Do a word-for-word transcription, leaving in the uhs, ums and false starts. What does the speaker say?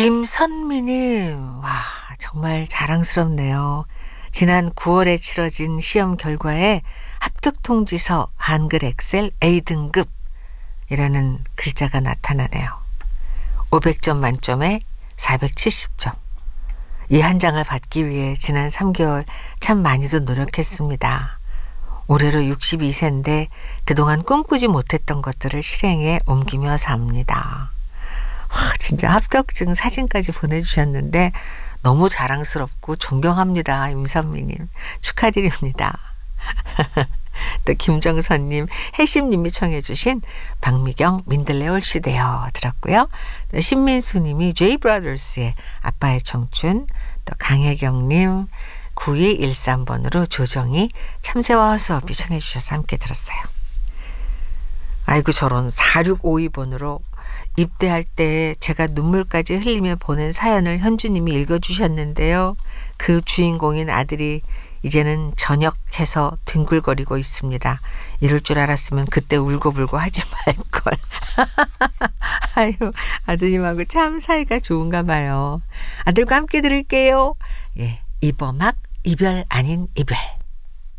임선미님, 와, 정말 자랑스럽네요. 지난 구월에 치러진 시험 결과에 합격 통지서 한글 엑셀 에이등급이라는 글자가 나타나네요. 오백 점 만점에 사백칠십 점. 이 한 장을 받기 위해 지난 삼 개월 참 많이도 노력했습니다. 올해로 육십이 세인데 그동안 꿈꾸지 못했던 것들을 실행에 옮기며 삽니다. 와, 진짜 합격증 사진까지 보내주셨는데 너무 자랑스럽고 존경합니다. 임선미님 축하드립니다. 또 김정선님, 혜심님이 청해 주신 박미경 민들레 올시대요 들었고요. 또 신민수님이 제이 브라더스의 아빠의 청춘, 또 강혜경님 구이일삼 번으로 조정이 참새와 허수아비 청해 주셔서 함께 들었어요. 아이고 저런 사육오이 번으로 입대할 때 제가 눈물까지 흘리며 보낸 사연을 현주님이 읽어주셨는데요. 그 주인공인 아들이 이제는 전역해서 뒹굴거리고 있습니다. 이럴 줄 알았으면 그때 울고불고 하지 말걸. 아유, 아드님하고 참 사이가 좋은가 봐요. 아들과 함께 들을게요. 예, 이범학 이별 아닌 이별.